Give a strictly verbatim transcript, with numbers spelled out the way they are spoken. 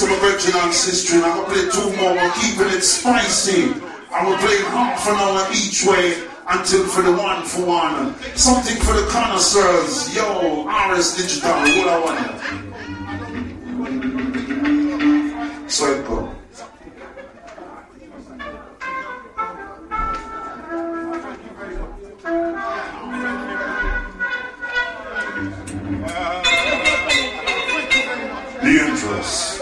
to my brethren and sister, and I'm gonna play two more, we're keeping it spicy. And we're playing half an hour each way until for the one for one. Something for the connoisseurs. Yo, R S Digital, what I want. Swipe up. Dangerous.